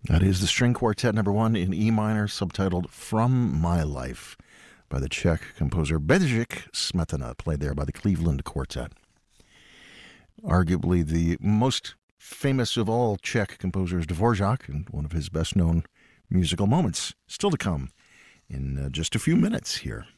That is the String Quartet number 1 in E minor, subtitled From My Life, by the Czech composer Bedřich Smetana, played there by the Cleveland Quartet. Arguably the most famous of all Czech composers, Dvorak, and one of his best-known musical moments, still to come in just a few minutes here.